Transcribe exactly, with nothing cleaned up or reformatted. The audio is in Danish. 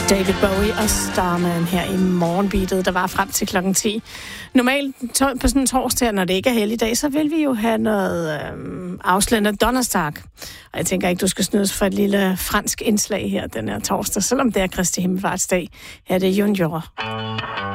David Bowie og Starman her i morgenbeatet, der var frem til klokken ti. Normalt på sådan en torsdag, når det ikke er helligdag, så vil vi jo have noget øhm, afslørende Donnerstag. Og jeg tænker ikke, du skal snydes for et lille fransk indslag her den her torsdag, selvom det er Kristi Himmelfartsdag. Her er det Junior.